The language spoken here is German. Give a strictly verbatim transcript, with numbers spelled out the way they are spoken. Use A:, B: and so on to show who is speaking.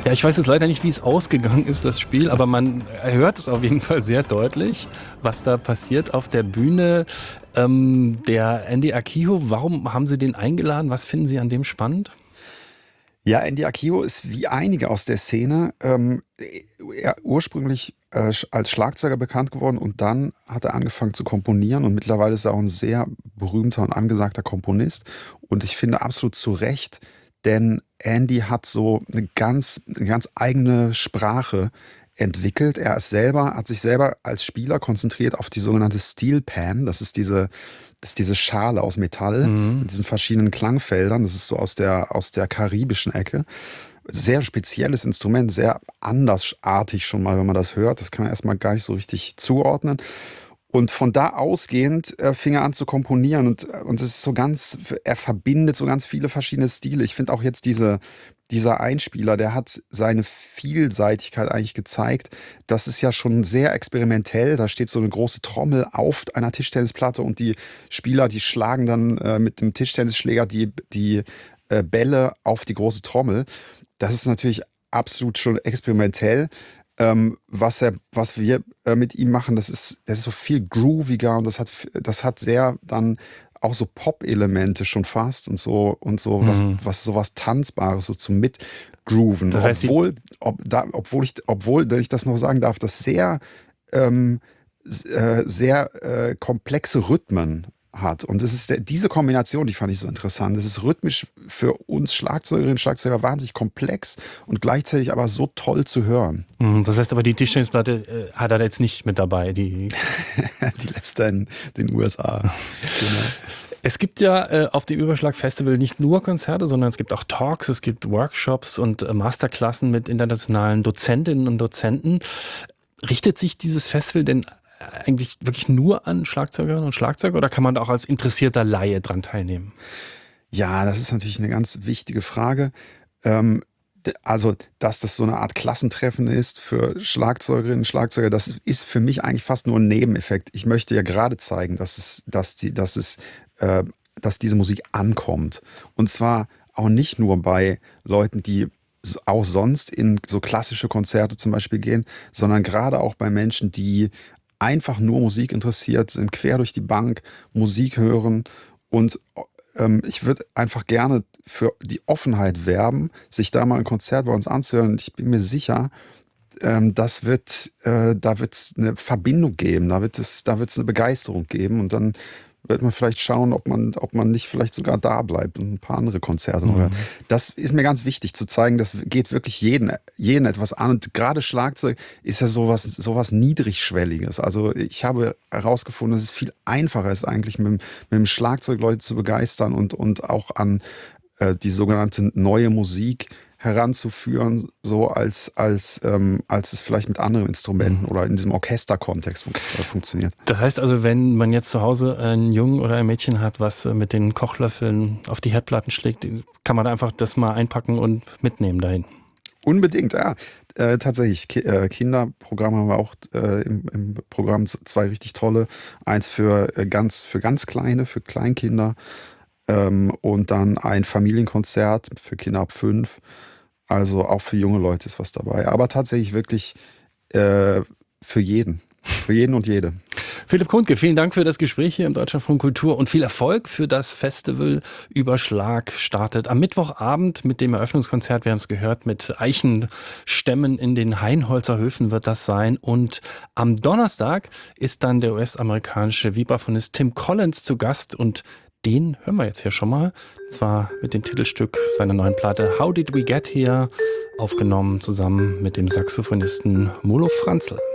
A: Ja, ich weiß jetzt leider nicht, wie es ausgegangen ist, das Spiel, aber man hört es auf jeden Fall sehr deutlich, was da passiert auf der Bühne. Ähm, der Andy Akiho, warum haben Sie den eingeladen? Was finden Sie an dem spannend?
B: Ja, Andy Akiho ist wie einige aus der Szene ähm, er ursprünglich äh, als Schlagzeuger bekannt geworden und dann hat er angefangen zu komponieren und mittlerweile ist er auch ein sehr berühmter und angesagter Komponist und ich finde absolut zu Recht, denn Andy hat so eine ganz, eine ganz eigene Sprache entwickelt. Er ist selber, hat sich selber als Spieler konzentriert auf die sogenannte Steel Pan. Das ist diese, das ist diese Schale aus Metall
A: Mhm.
B: mit diesen verschiedenen Klangfeldern. Das ist so aus der, aus der karibischen Ecke. Sehr spezielles Instrument, sehr andersartig schon mal, wenn man das hört. Das kann man erstmal gar nicht so richtig zuordnen. Und von da ausgehend äh, fing er an zu komponieren und, und es ist so ganz, er verbindet so ganz viele verschiedene Stile. Ich finde auch jetzt diese, dieser Einspieler, der hat seine Vielseitigkeit eigentlich gezeigt. Das ist ja schon sehr experimentell. Da steht so eine große Trommel auf einer Tischtennisplatte und die Spieler, die schlagen dann äh, mit dem Tischtennisschläger die, die äh, Bälle auf die große Trommel. Das ist natürlich absolut schon experimentell. Ähm, was er, was wir äh, mit ihm machen, das ist, das ist so viel grooviger und das hat, das hat sehr dann auch so Pop-Elemente schon fast und so und so was,
A: Mhm.
B: was so was Tanzbares so zum Mitgrooven.
A: Das heißt, die,
B: Obwohl, ob, da, obwohl ich, obwohl, wenn ich das noch sagen darf, das sehr, ähm, s- äh, sehr äh, komplexe Rhythmen hat. Und es ist der, diese Kombination, die fand ich so interessant. Es ist rhythmisch für uns Schlagzeugerinnen und Schlagzeuger wahnsinnig komplex und gleichzeitig aber so toll zu hören.
A: Mhm, das heißt aber, die Tischtennisplatte äh, hat er jetzt nicht mit dabei. Die
B: Die lässt er in den U S A. Genau.
A: Es gibt ja äh, auf dem Überschlag-Festival nicht nur Konzerte, sondern es gibt auch Talks, es gibt Workshops und äh, Masterklassen mit internationalen Dozentinnen und Dozenten. Richtet sich dieses Festival denn eigentlich wirklich nur an Schlagzeugerinnen und Schlagzeuger oder kann man da auch als interessierter Laie dran teilnehmen?
B: Ja, das ist natürlich eine ganz wichtige Frage. Ähm, d- also, dass das so eine Art Klassentreffen ist für Schlagzeugerinnen und Schlagzeuger, das ist für mich eigentlich fast nur ein Nebeneffekt. Ich möchte ja gerade zeigen, dass es, dass die, dass es, äh, dass diese Musik ankommt. Und zwar auch nicht nur bei Leuten, die s- auch sonst in so klassische Konzerte zum Beispiel gehen, sondern gerade auch bei Menschen, die einfach nur Musik interessiert sind, quer durch die Bank Musik hören und ähm, ich würde einfach gerne für die Offenheit werben, sich da mal ein Konzert bei uns anzuhören. Ich bin mir sicher, ähm, das wird, äh, da wird es eine Verbindung geben, da wird es, da wird es eine Begeisterung geben und dann wird man vielleicht schauen, ob man, ob man nicht vielleicht sogar da bleibt und ein paar andere Konzerte noch hört.
A: Mhm.
B: Das ist mir ganz wichtig zu zeigen, das geht wirklich jeden, jeden etwas an. Und gerade Schlagzeug ist ja sowas, sowas Niedrigschwelliges. Also ich habe herausgefunden, dass es viel einfacher ist, eigentlich mit, dem- mit dem Schlagzeug Leute zu begeistern und, und auch an äh, die sogenannte neue Musik heranzuführen, so als, als, ähm, als es vielleicht mit anderen Instrumenten
A: Mhm.
B: oder in diesem Orchesterkontext fun äh, funktioniert.
A: Das heißt also, wenn man jetzt zu Hause einen Jungen oder ein Mädchen hat, was äh, mit den Kochlöffeln auf die Herdplatten schlägt, kann man da einfach das mal einpacken und mitnehmen dahin.
B: Unbedingt, ja. Äh, tatsächlich, Ki äh, Kinderprogramm haben wir auch äh, im, im Programm z- zwei richtig tolle. Eins für äh, ganz, für ganz kleine, für Kleinkinder ähm, und dann ein Familienkonzert für Kinder ab fünf. Also auch für junge Leute ist was dabei. Aber tatsächlich wirklich äh, für jeden. Für jeden und jede.
A: Philipp Kuntke, vielen Dank für das Gespräch hier im Deutschlandfunk Kultur und viel Erfolg für das Festival Überschlag. Startet am Mittwochabend mit dem Eröffnungskonzert, wir haben es gehört, mit Eichenstämmen in den Heinholzer Höfen wird das sein. Und am Donnerstag ist dann der U S-amerikanische Vibraphonist Tim Collins zu Gast und den hören wir jetzt hier schon mal. Zwar mit dem Titelstück seiner neuen Platte How Did We Get Here, aufgenommen zusammen mit dem Saxophonisten Molo Franzl.